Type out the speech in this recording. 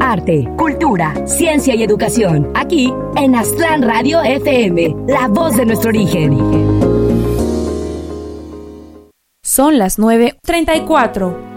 arte, cultura, ciencia y educación. Aquí en Aztlán Radio FM, la voz de nuestro origen. Son las 9:34.